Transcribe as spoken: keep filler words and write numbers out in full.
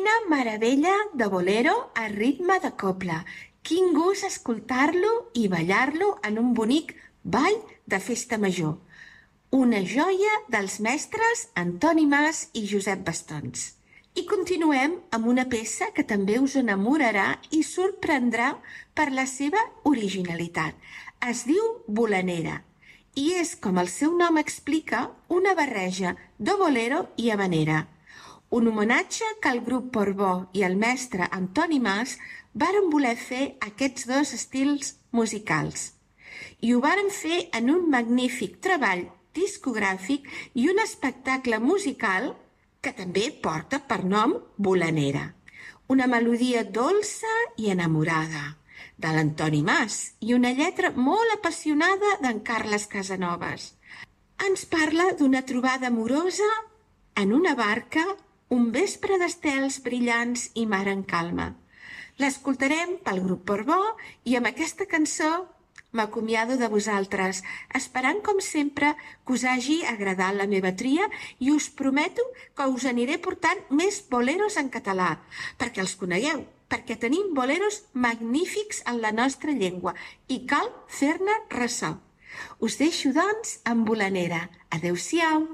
Quina meravella de bolero a ritme de cobla. Quin gust escoltar-lo i ballar-lo en un bonic ball de festa major. Una joia dels mestres Antoni Mas i Josep Bastons. I continuem amb una peça que també us enamorarà i sorprendrà per la seva originalitat. Es diu Bolanera i és, com el seu nom explica, una barreja de bolero i habanera. Un homenatge que el grup Portbó i el mestre Antoni Mas varen voler fer aquests dos estils musicals. I ho varen fer en un magnífic treball discogràfic i un espectacle musical que també porta per nom Bolanera. Una melodia dolça i enamorada de l'Antoni Mas i una lletra molt apassionada d'en Carles Casanovas. Ens parla d'una trobada amorosa en una barca, un vespre d'estels brillants i mar en calma. L'escoltarem pel grup Portbó i amb aquesta cançó m'acomiado de vosaltres, esperant com sempre que us hagi agradat la meva tria i us prometo que us aniré portant més boleros en català, perquè els conegueu, perquè tenim boleros magnífics en la nostra llengua i cal fer-ne ressò. Us deixo, doncs, amb Bolanera. Adéu-siau!